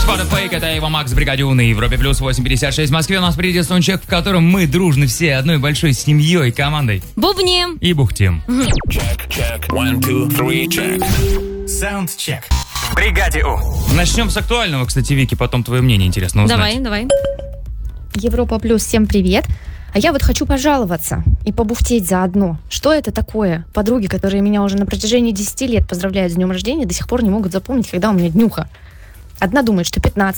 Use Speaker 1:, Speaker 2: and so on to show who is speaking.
Speaker 1: What a Fake, это Эйва Макс, Бригаде У на Европе Плюс 8.56 в Москве. У нас впереди саундчек, в котором мы дружны все одной большой семьей, командой.
Speaker 2: Бубним.
Speaker 1: И бухтим.
Speaker 3: Check. 1, 2, 3, check. Саундчек. В Бригаде У.
Speaker 1: Начнем с актуального, кстати, Вики, потом твое мнение интересно узнать.
Speaker 2: Давай.
Speaker 4: Европа Плюс, всем привет. А я вот хочу пожаловаться и побухтеть заодно. Что это такое? Подруги, которые меня уже на протяжении 10 лет поздравляют с днем рождения, до сих пор не могут запомнить, когда у меня днюха. Одна думает, что 15